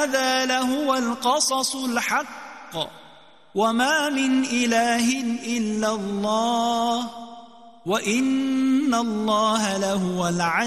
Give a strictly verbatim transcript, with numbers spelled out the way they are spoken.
هذا لهو القصص الحق وما من إله إلا الله وإن الله لهو العزيز